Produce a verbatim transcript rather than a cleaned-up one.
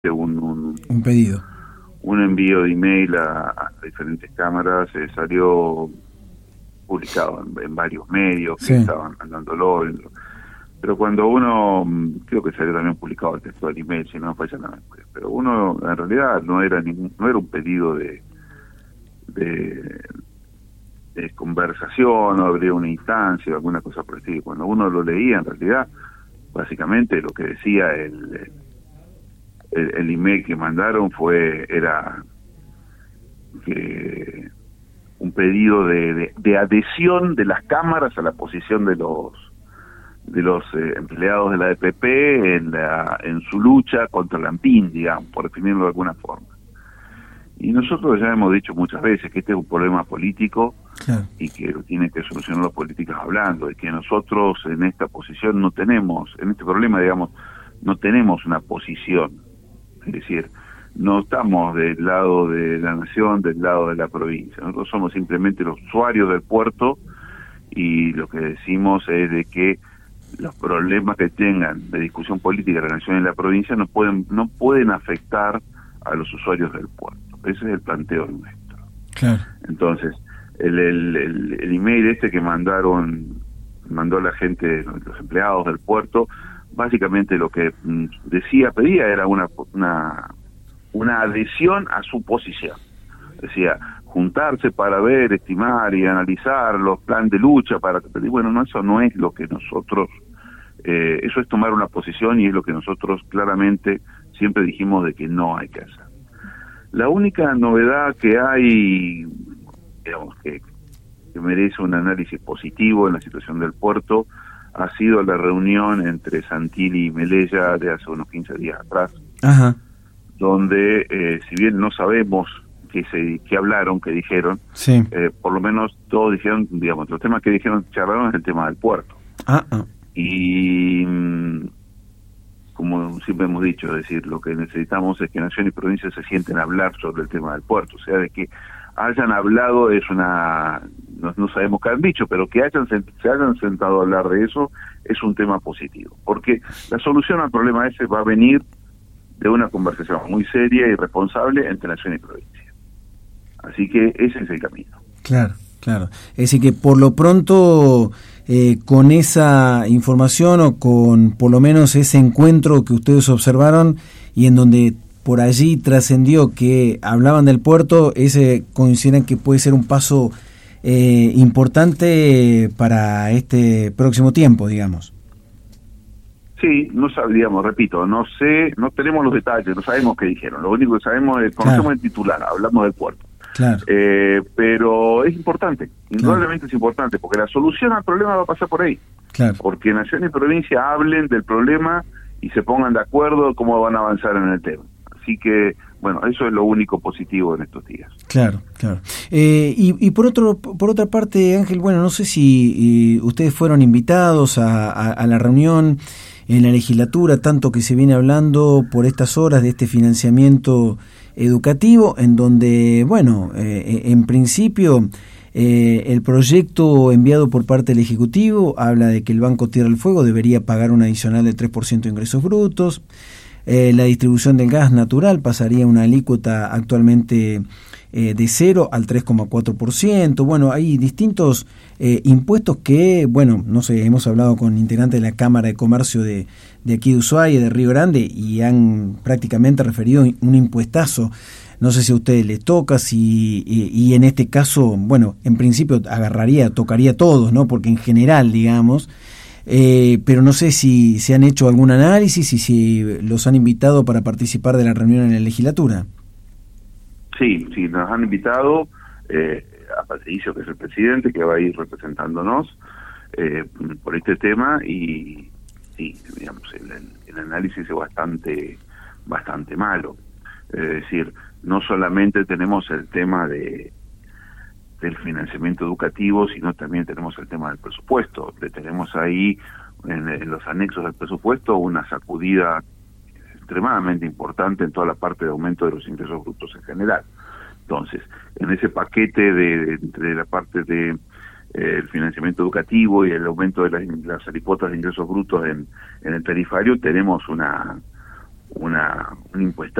un, un, un pedido. Un envío de email a, a diferentes cámaras, eh, salió publicado en, en varios medios que Sí. estaban mandándolo, pero cuando uno, creo que salió también publicado el texto del email, si no falla la memoria, pero uno en realidad no era ningún, no era un pedido de, de, de conversación, o abrir una instancia o alguna cosa por el estilo. Cuando uno lo leía, en realidad, básicamente lo que decía el El, el email que mandaron fue era que un pedido de, de, de adhesión de las cámaras a la posición de los de los eh, empleados de la D P P en la en su lucha contra la ANPIN, digamos, por definirlo de alguna forma. Y nosotros ya hemos dicho muchas veces que este es un problema político, Claro. y que lo tienen que solucionar los políticos hablando, y que nosotros en esta posición no tenemos, en este problema, digamos, no tenemos una posición. Es decir, no estamos del lado de la nación, del lado de la provincia. Nosotros somos simplemente los usuarios del puerto, y lo que decimos es de que los problemas que tengan de discusión política de la nación y la provincia no pueden no pueden afectar a los usuarios del puerto. Ese es el planteo nuestro. Claro. Entonces, el, el, el, el email este que mandaron mandó la gente, los empleados del puerto, básicamente lo que decía, pedía era una una una adhesión a su posición. Decía, juntarse para ver, estimar y analizar los planes de lucha para... Bueno, no, eso no es lo que nosotros... Eh, eso es tomar una posición, y es lo que nosotros claramente siempre dijimos de que no hay que hacer. La única novedad que hay, digamos, que, que merece un análisis positivo en la situación del puerto, ha sido la reunión entre Santilli y Melella de hace unos quince días atrás. Ajá. Donde, eh, si bien no sabemos qué se qué hablaron, qué dijeron, sí. eh, por lo menos todos dijeron, digamos, los temas que dijeron, charlaron es el tema del puerto. Ah, ah. Y como siempre hemos dicho, es decir, lo que necesitamos es que Nación y Provincia se sienten a hablar sobre el tema del puerto. O sea, de que hayan hablado es una... No, no sabemos qué han dicho, pero que hayan se hayan sentado a hablar de eso es un tema positivo. Porque la solución al problema ese va a venir de una conversación muy seria y responsable entre Nación y Provincia. Así que ese es el camino. Claro, claro. Es decir, que por lo pronto, eh, con esa información, o con por lo menos ese encuentro que ustedes observaron y en donde por allí trascendió que hablaban del puerto, ese consideran que puede ser un paso eh, importante para este próximo tiempo, digamos. Sí, no sabríamos, repito, no sé, no tenemos los detalles, no sabemos qué dijeron. Lo único que sabemos es, conocemos claro. el titular, hablamos del puerto. Claro. Eh, pero es importante, indudablemente claro. es importante, porque la solución al problema va a pasar por ahí. Claro. Porque Nación y Provincia hablen del problema y se pongan de acuerdo cómo van a avanzar en el tema. Así que, bueno, eso es lo único positivo en estos días. Claro, claro. Eh, y, y por otro, por otra parte, Ángel, bueno, no sé si eh, ustedes fueron invitados a, a, a la reunión en la legislatura, tanto que se viene hablando por estas horas de este financiamiento educativo, en donde, bueno, eh, en principio eh, el proyecto enviado por parte del Ejecutivo habla de que el Banco Tierra del Fuego debería pagar un adicional del tres por ciento de ingresos brutos. Eh, la distribución del gas natural pasaría a una alícuota actualmente eh, de cero al tres coma cuatro por ciento. Bueno, hay distintos eh, impuestos que, bueno, no sé, hemos hablado con integrantes de la Cámara de Comercio de, de aquí de Ushuaia, de Río Grande, y han prácticamente referido un impuestazo. No sé si a ustedes les toca, si y, y en este caso, bueno, en principio agarraría, tocaría a todos, ¿no? Porque en general, digamos... Eh, pero no sé si se han hecho algún análisis y si los han invitado para participar de la reunión en la legislatura. Sí, sí, nos han invitado eh, a Patricio, que es el presidente, que va a ir representándonos eh, por este tema, y sí, digamos, el, el análisis es bastante, bastante malo. Es decir, no solamente tenemos el tema de del financiamiento educativo, sino también tenemos el tema del presupuesto. Le tenemos ahí, en, en los anexos del presupuesto, una sacudida extremadamente importante en toda la parte de aumento de los ingresos brutos en general. Entonces, en ese paquete de, de, de la parte de eh, el financiamiento educativo y el aumento de las, las alícuotas de ingresos brutos en, en el tarifario, tenemos una una un impuesta